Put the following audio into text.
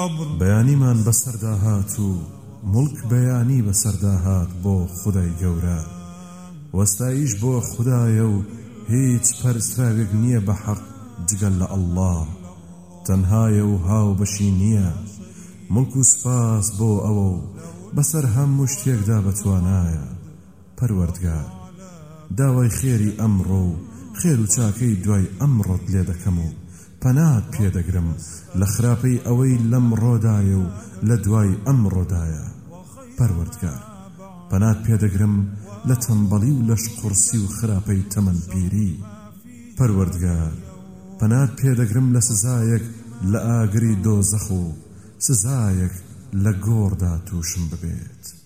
بەیانیمان بەسەردا هات و مڵک بەیانی بەسەردا هات بۆ خودای گەورە وەستایش بۆ خودایە و هیچ پەرستراوێک نییە بە حەق جگەل لە ئەڵڵا تەنهایە و هاو بەشی نییە مڵک و سپاس بۆ ئەوە و بەسەر هەموو شتێکدا بەتوانایە پەروەردگار داوای خێری ئەمڕۆ و خێر و چاکەی دوای ئەمڕۆت لێ دەکەم و پەنات پێدەگرم لە خراپەی ئەوەی لەمڕۆدایە و لە دوای ئەمڕۆدایە پەروەردگار پەنات پێدەگرم لە تەمبەڵی و لەش قورسی و خراپەی تەمەن پیری پەروەردگار پەنات پێدەگرم لە سزایەک لە ئاگری دۆزەخ و سزایەک لە گۆڕدا تووشم ببێت